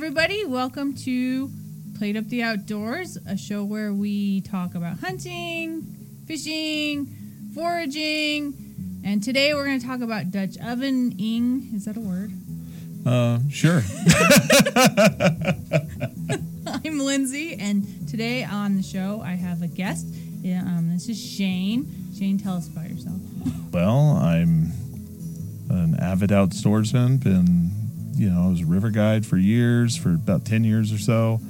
everybody. Welcome to Plate Up the Outdoors, a show where we talk about hunting, fishing, foraging, and today we're going to talk about Dutch ovening. Is that a word? Sure. I'm Lindsay, and today on the show I have a guest. This is Shane. Shane, tell us about yourself. Well, I'm an avid outdoorsman. I was a river guide for years, for about 10 years or so.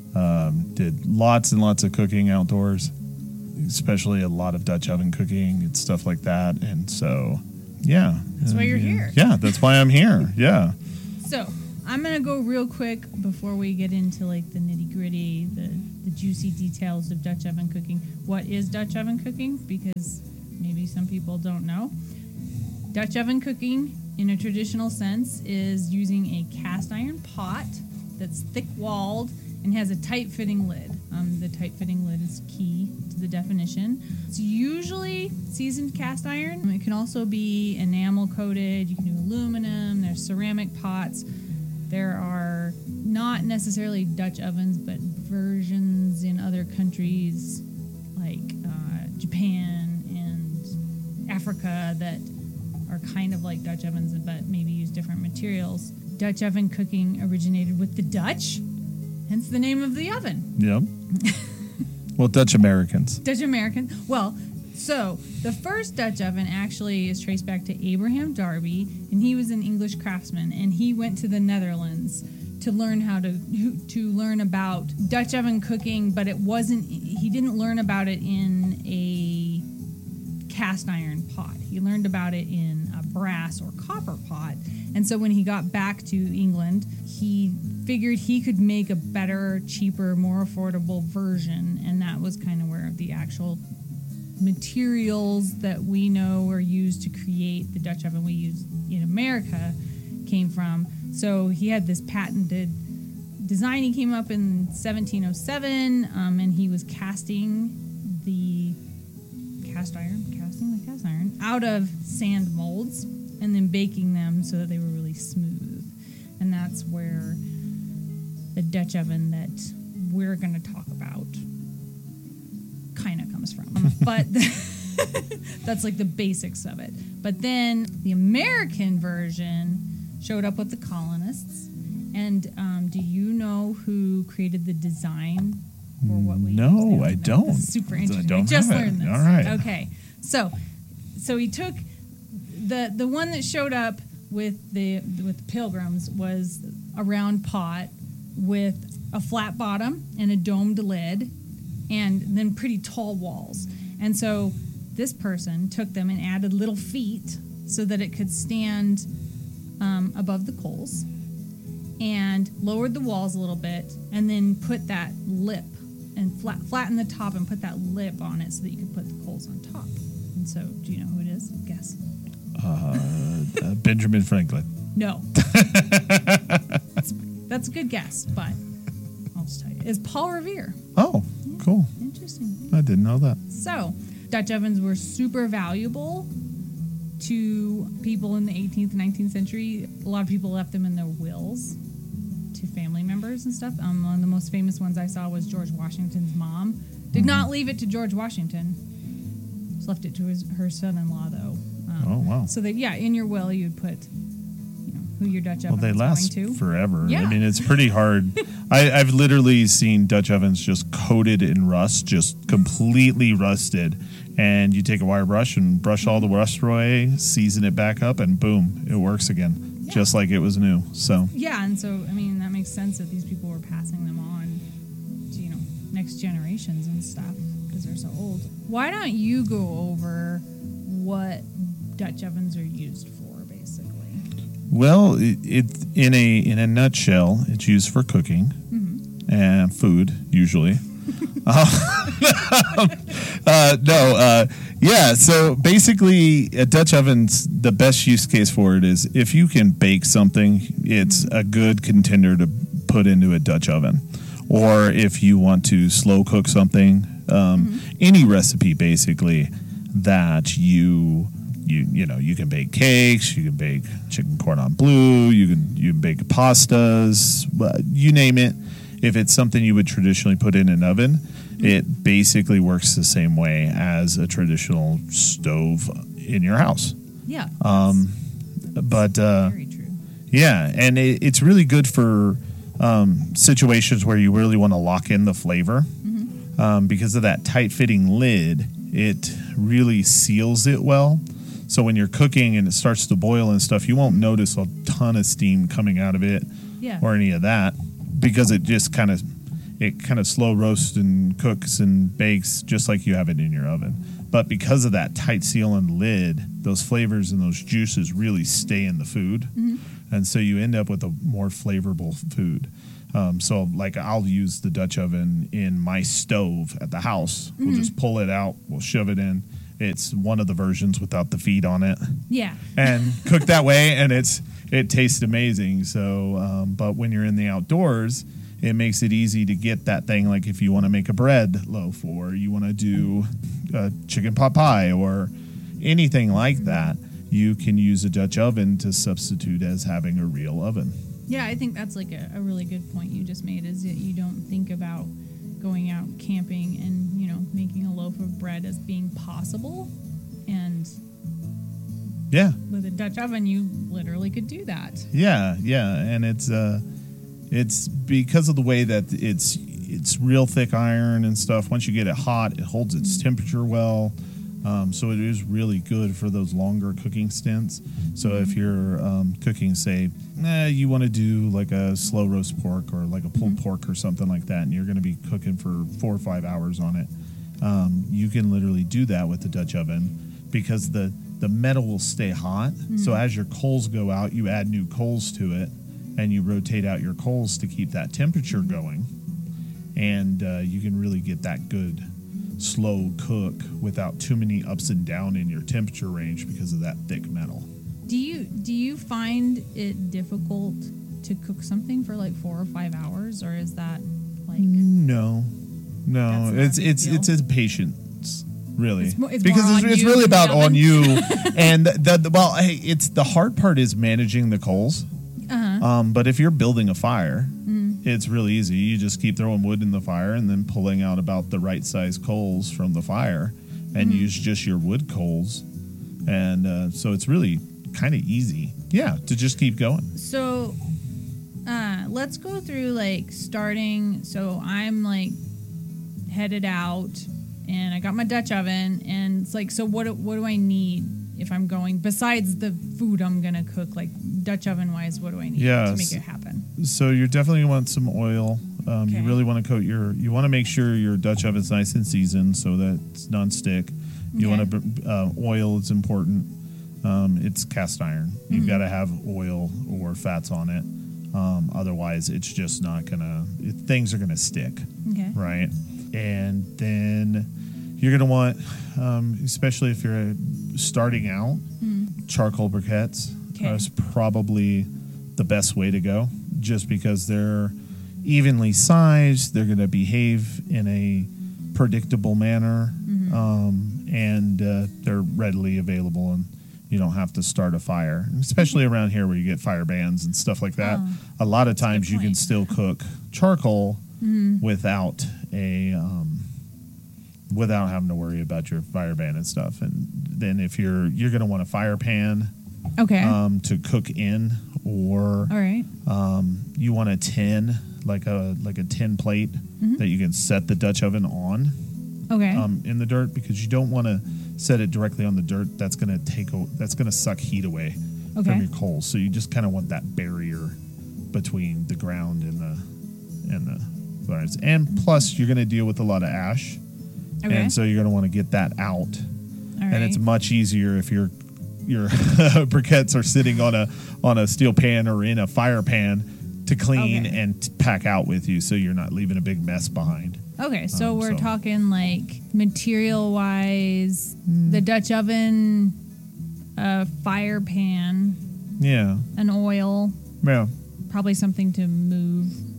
Did lots and lots of cooking outdoors, especially a lot of Dutch oven cooking and stuff like that. And so, yeah. That's why you're here. Yeah, that's why I'm here. Yeah. So, I'm going to go real quick before we get into like the nitty-gritty, the juicy details of Dutch oven cooking. What is Dutch oven cooking? Because maybe some people don't know. Dutch oven cooking, in a traditional sense, is using a cast iron pot that's thick-walled and has a tight-fitting lid. The tight-fitting lid is key to the definition. It's usually seasoned cast iron. It can also be enamel-coated. You can do aluminum. There's ceramic pots. There are not necessarily Dutch ovens, but versions in other countries like Japan and Africa that are kind of like Dutch ovens, but maybe use different materials. Dutch oven cooking originated with the Dutch, hence the name of the oven. Yep. Well, Dutch Americans. Dutch American. Well, so the first Dutch oven actually is traced back to Abraham Darby, and he was an English craftsman, and he went to the Netherlands to learn how to learn about Dutch oven cooking, but he didn't learn about it in a cast iron pot. He learned about it in a brass or copper pot. And so when he got back to England, he figured he could make a better, cheaper, more affordable version. And that was kind of where the actual materials that we know are used to create the Dutch oven we use in America came from. So he had this patented design. He came up in 1707, and he was casting the cast iron out of sand molds and then baking them so that they were really smooth. And that's where the Dutch oven that we're going to talk about kind of comes from. But that's like the basics of it. But then the American version showed up with the colonists. And do you know who created the design for what we use now? No, I don't. This is super interesting. I I just learned this. All right. Okay. So he took the one that showed up with the Pilgrims was a round pot with a flat bottom and a domed lid, and then pretty tall walls. And so this person took them and added little feet so that it could stand above the coals, and lowered the walls a little bit, and then put that lip and flatten the top and put that lip on it so that you could put the coals on top. And so, do you know who it is? Guess. Benjamin Franklin. No. That's a good guess, but I'll just tell you. It's Paul Revere. Oh, yeah, cool. Interesting. I didn't know that. So, Dutch ovens were super valuable to people in the 18th and 19th century. A lot of people left them in their wills to family members and stuff. One of the most famous ones I saw was George Washington's mom. Did not leave it to George Washington. Just left it to her son-in-law, though. Oh, wow. So that, in your will, you'd put, who your Dutch oven they was last going to. forever. Yeah. I mean, it's pretty hard. I've literally seen Dutch ovens just coated in rust, just completely rusted. And you take a wire brush and brush all the rust away, season it back up, and boom, it works again, just like it was new. So yeah, and so, I mean, that makes sense that these people were passing them on to, next generations and stuff because they're so old. Why don't you go over what Dutch ovens are used for, basically? Well, it in a nutshell, it's used for cooking and food usually. So basically, a Dutch oven's the best use case for it is if you can bake something, it's a good contender to put into a Dutch oven. Or if you want to slow cook something, any recipe basically that you you can bake cakes, you can bake chicken cordon bleu, you can bake pastas, you name it. If it's something you would traditionally put in an oven, it basically works the same way as a traditional stove in your house. Yeah. But very true. yeah, and it's really good for situations where you really want to lock in the flavor. Because of that tight-fitting lid, it really seals it well. So when you're cooking and it starts to boil and stuff, you won't notice a ton of steam coming out of it or any of that, because it just kind of slow roasts and cooks and bakes just like you have it in your oven. But because of that tight seal and lid, those flavors and those juices really stay in the food. And so you end up with a more flavorful food. So like I'll use the Dutch oven in my stove at the house. We'll just pull it out. We'll shove it in. It's one of the versions without the feet on it. Yeah. And cook that way, and it tastes amazing. So, but when you're in the outdoors, it makes it easy to get that thing. Like if you want to make a bread loaf, or you want to do a chicken pot pie, or anything like that, you can use a Dutch oven to substitute as having a real oven. Yeah, I think that's like a really good point you just made, is that you don't think about going out camping and, making a loaf of bread as being possible. And yeah, with a Dutch oven, you literally could do that. Yeah. And it's because of the way that it's real thick iron and stuff. Once you get it hot, it holds its temperature well. So it is really good for those longer cooking stints. So if you're cooking, say, you want to do like a slow roast pork or like a pulled pork or something like that, and you're going to be cooking for 4 or 5 hours on it, you can literally do that with the Dutch oven, because the metal will stay hot. So as your coals go out, you add new coals to it, and you rotate out your coals to keep that temperature going. And you can really get that good slow cook without too many ups and down in your temperature range because of that thick metal. Do you find it difficult to cook something for like 4 or 5 hours, or is that like no? It's a patience, really, it's because it's really about on you. And hey, it's the hard part is managing the coals. But if you're building a fire, it's really easy. You just keep throwing wood in the fire and then pulling out about the right size coals from the fire, and use just your wood coals. And so it's really kind of easy, to just keep going. So let's go through like starting. So I'm like headed out, and I got my Dutch oven, and it's like, so what do I need if I'm going, besides the food I'm gonna cook, like Dutch oven wise? What do I need to make it happen? So you definitely want some oil. You really want to coat you want to make sure your Dutch oven's nice and seasoned so that it's non-stick. You want to oil is important. It's cast iron. You've got to have oil or fats on it. Otherwise, it's just not things are gonna stick. Okay. Right. And then you're gonna want, especially if you're starting out, charcoal briquettes. Is probably the best way to go, just because they're evenly sized, they're going to behave in a predictable manner, and they're readily available, and you don't have to start a fire, especially around here where you get fire bans and stuff like that. A lot of times you can still cook charcoal without without having to worry about your fire ban and stuff. And then if you're going to want a fire pan to cook in, or you want a tin, like a tin plate that you can set the Dutch oven on in the dirt, because you don't want to set it directly on the dirt. That's going to suck heat away from your coals. So you just kind of want that barrier between the ground and the fires. And plus you're going to deal with a lot of ash. And so you're going to want to get that out. And it's much easier if your briquettes are sitting on a steel pan or in a fire pan to clean and pack out with you, so you're not leaving a big mess behind. Okay, so we're talking like material wise, the Dutch oven, a fire pan, an oil, probably something to move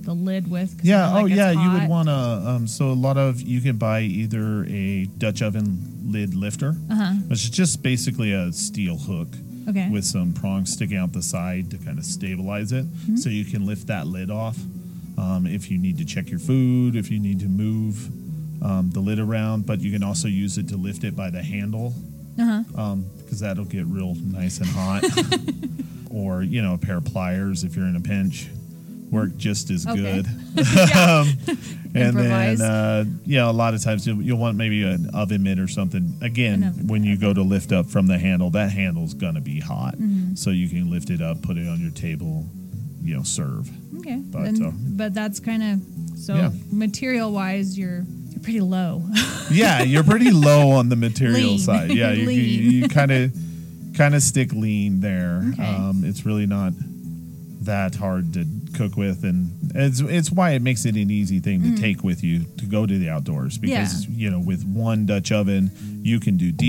the lid with. 'Cause Yeah. like, Oh, it's yeah. You would hot. want to. So a lot of you can buy either a Dutch oven lid lifter, which is just basically a steel hook Okay. with some prongs sticking out the side to kind of stabilize it, so you can lift that lid off. If you need to check your food, if you need to move the lid around, but you can also use it to lift it by the handle, because that'll get real nice and hot. Or a pair of pliers if you're in a pinch, work just as Okay. good. Yeah. And Improvise. then a lot of times you'll want maybe an oven mitt or something. Again, An oven when you go to lift up from the handle, that handle's gonna be hot, Mm-hmm. so you can lift it up, put it on your table, serve. Okay. But, But that's kind of Yeah. material wise, you're pretty low. Yeah, you're pretty low on the material Lean. side. Yeah, Lean. you kind of stick lean there. Okay. It's really not that hard to cook with, and it's why it makes it an easy thing to take with you to go to the outdoors, because with one Dutch oven you can do